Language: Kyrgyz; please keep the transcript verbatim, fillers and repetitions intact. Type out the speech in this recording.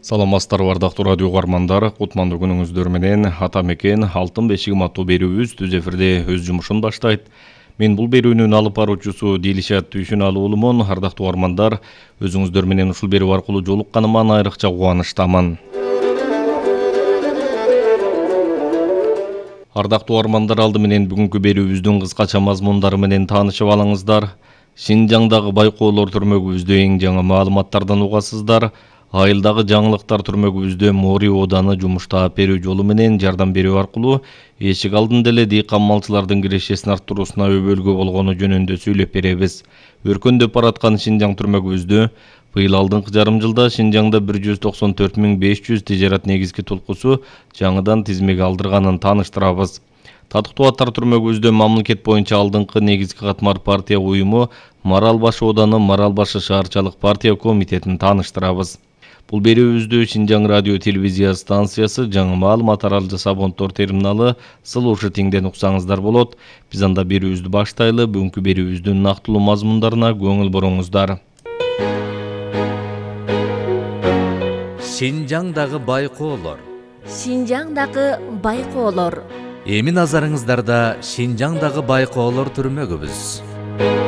Саламатсыздарбы ардактуу радио угармандар, кутмандуу күнүңүздөр менен ата мекен алтын бешигим аттуу берүүбүз түз эфирде өз жумушун баштайт. Мен бул берүүнүн алып баруучусу Дилишат Түйшүналы уулумун. Ардактуу угармандар, өзүңүздөр менен ушул берүү аркылуу жолукканыма айрыкча кубанычтамын. Ардактуу угармандар, алды менен бүгүнкү берүүбүздүн кыскача мазмундары менен таанышып алыңыздар. Шинжаңдагы байкоолор түрмөгүбүздө эң жаңы маалыматтардан угасыздар. Айылдагы жаңылыктар түрмөгүбүздө Мори ооданы жумушта берүү жолу менен жардам берүү аркылуу эшик алдында эле дыйкан малчылардын кирешесин арттыруусуна өбөлгө болгону жөнүндө сүйлөп беребиз. Өркөндөп бараткан Шинжаң түрмөгүбүздө быйыл алдыңкы жарым жылда Шинжаңда бир жүз токсон төрт миң беш жүз тижарат негизги тулкусу жаңыдан тизмеге алдырганын тааныштырабыз. Татыктуу аттар түрмөгүбүздө мамлекет боюнча алдыңкы негизги катмар партия уюму Марал Баш ооданы Марал Башы шаарчалык партия комитетин тааныштырабыз. Бул берүүбүздү Шинжаң радио телевизия станциясы, жаңы маалымат аралжы Сабонтор терминалы Сылуушу тиңден уксаңыздар болот. Биз анда берүүбүздү баштайлы. Бүгүнкү берүүбүздүн нактылуу мазмундарына көңүл буруңуздар. Шинжаңдагы байкоолор. Шинжаңдагы байкоолор. Эми назарыңыздарда Шинжаңдагы байкоолор түрмөгүбүз.